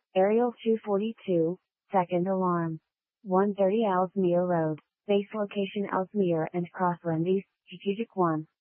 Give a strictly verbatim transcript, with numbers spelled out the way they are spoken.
Aerial two forty-two, second alarm. one thirty Ellesmere Road, base location Ellesmere and Crossland East, Strategic one.